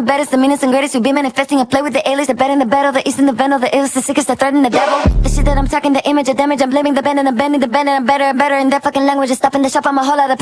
baddest, the meanest and greatest. You be manifesting and play with the aliens. The bad and the battle, the east and the venom, the illest, the sickest, the threat and the devil. The shit that I'm talking, the image of damage. I'm blaming the band and I'm bending the band and I'm better and better in that fucking language. Just stopping the shop, I'm a whole lot of